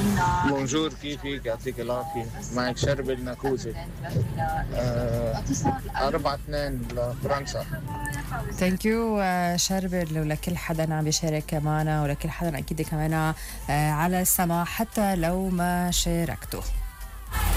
بونجور، كيفك؟ يعطيك العافية. معك شرب النكوزي. 4-2 لفرنسا. ثانك يو شربل، ولكل حدا عم بيشارك معنا، ولكل حدا اكيد كمان على السماع حتى لو ما شاركته.